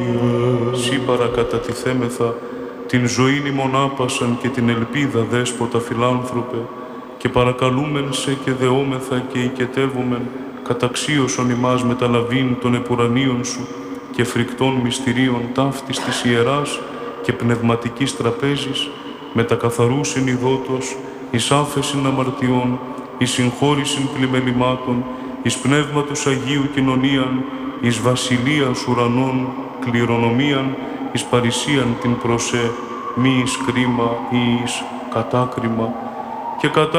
Σύ παρακατατιθέμεθα την ζωήν ημών άπασαν και την ελπίδα δέσποτα φιλάνθρωπε, και παρακαλούμεν σε και δεόμεθα και οικετεύομεν καταξίωσον ημάς μεταλαβήν των επουρανίων σου και φρικτών μυστηρίων ταύτης της ιεράς και πνευματικής τραπέζης, με τα καθαρού συνειδότος, εις άφεσιν αμαρτιών, εις συγχώρησιν πλημελημάτων, εις πνεύματος Αγίου κοινωνίαν, εις βασιλείας ουρανών κληρονομίαν, εις παρησίαν την προσέ, μη εις κρίμα ή εις κατάκριμα, και κατά